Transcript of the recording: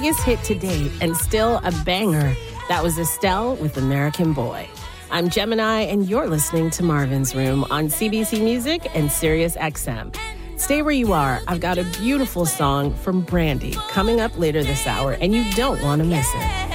biggest hit to date and still a banger. That was Estelle with American Boy. I'm Gemini, and you're listening to Marvin's Room on CBC Music and Sirius XM. Stay where you are. I've got a beautiful song from Brandy coming up later this hour, and you don't want to miss it.